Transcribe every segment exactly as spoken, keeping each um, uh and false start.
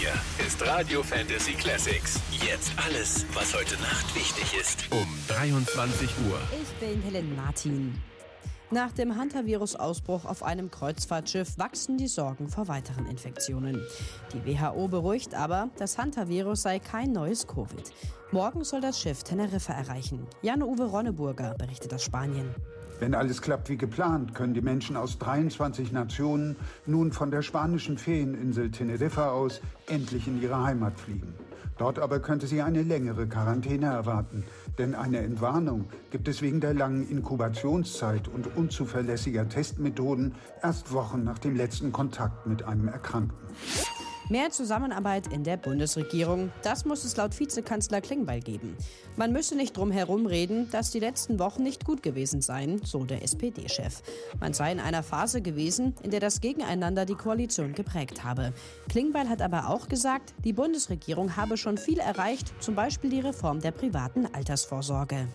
Hier ist Radio Fantasy Classics. Jetzt alles, was heute Nacht wichtig ist. Um dreiundzwanzig Uhr. Ich bin Helen Martin. Nach dem Hantavirus-Ausbruch auf einem Kreuzfahrtschiff wachsen die Sorgen vor weiteren Infektionen. Die W H O beruhigt aber, das Hantavirus sei kein neues Covid. Morgen soll das Schiff Teneriffa erreichen. Jan-Uwe Ronneburger berichtet aus Spanien. Wenn alles klappt wie geplant, können die Menschen aus dreiundzwanzig Nationen nun von der spanischen Ferieninsel Teneriffa aus endlich in ihre Heimat fliegen. Dort aber könnte sie eine längere Quarantäne erwarten, denn eine Entwarnung gibt es wegen der langen Inkubationszeit und unzuverlässiger Testmethoden erst Wochen nach dem letzten Kontakt mit einem Erkrankten. Mehr Zusammenarbeit in der Bundesregierung, das muss es laut Vizekanzler Klingbeil geben. Man müsse nicht drum herum reden, dass die letzten Wochen nicht gut gewesen seien, so der S P D-Chef. Man sei in einer Phase gewesen, in der das Gegeneinander die Koalition geprägt habe. Klingbeil hat aber auch gesagt, die Bundesregierung habe schon viel erreicht, zum Beispiel die Reform der privaten Altersvorsorge.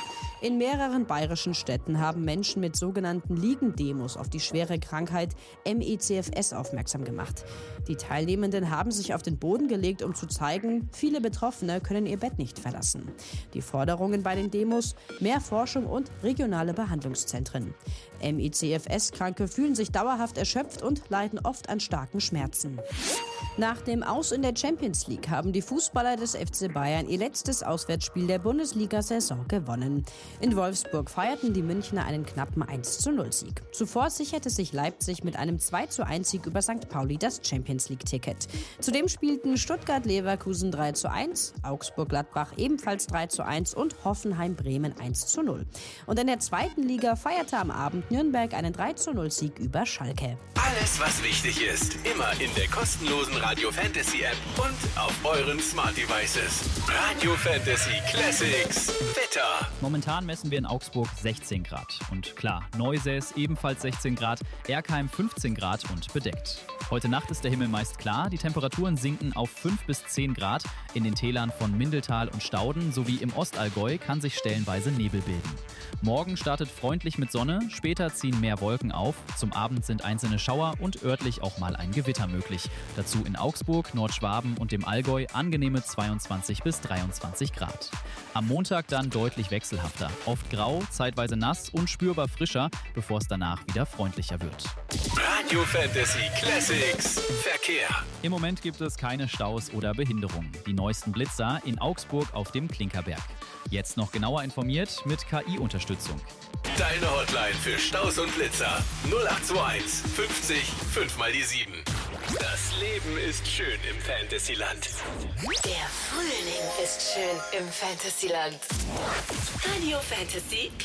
In mehreren bayerischen Städten haben Menschen mit sogenannten Liegendemos auf die schwere Krankheit M E C F S aufmerksam gemacht. Die Teilnehmenden haben sich auf den Boden gelegt, um zu zeigen, viele Betroffene können ihr Bett nicht verlassen. Die Forderungen bei den Demos: mehr Forschung und regionale Behandlungszentren. M E C F S-Kranke fühlen sich dauerhaft erschöpft und leiden oft an starken Schmerzen. Nach dem Aus in der Champions League haben die Fußballer des F C Bayern ihr letztes Auswärtsspiel der Bundesliga-Saison gewonnen. In Wolfsburg feierten die Münchner einen knappen eins zu null Sieg. Zuvor sicherte sich Leipzig mit einem zwei zu eins Sieg über Sankt Pauli das Champions League-Ticket. Zudem spielten Stuttgart-Leverkusen drei zu eins, Augsburg-Gladbach ebenfalls drei zu eins und Hoffenheim-Bremen eins zu null. Und in der zweiten Liga feierte am Abend Nürnberg einen drei zu null Sieg über Schalke. Alles, was wichtig ist, immer in der kostenlosen Radio Fantasy App und auf euren Smart Devices. Radio Fantasy Classics. Wetter. Momentan messen wir in Augsburg sechzehn Grad. Und klar, Neusäß ebenfalls sechzehn Grad, Erkheim fünfzehn Grad und bedeckt. Heute Nacht ist der Himmel meist klar, die Temperaturen sinken auf fünf bis zehn Grad. In den Tälern von Mindeltal und Stauden sowie im Ostallgäu kann sich stellenweise Nebel bilden. Morgen startet freundlich mit Sonne, später ziehen mehr Wolken auf. Zum Abend sind einzelne Schauer und örtlich auch mal ein Gewitter möglich. Dazu in Augsburg, Nordschwaben und dem Allgäu angenehme zweiundzwanzig bis dreiundzwanzig Grad. Am Montag dann deutlich wechselhafter. Oft grau, zeitweise nass und spürbar frischer, bevor es danach wieder freundlicher wird. Radio Fantasy Classics. Verkehr. Im Moment gibt es keine Staus oder Behinderungen. Die neuesten Blitzer in Augsburg auf dem Klinkerberg. Jetzt noch genauer informiert mit K I-Unterstützung. Deine Hotline für Staus und Blitzer. null acht zwei eins fünfzig fünf mal die sieben. Das Leben ist schön im Fantasyland. Der Frühling ist schön im Fantasyland. Radio Fantasy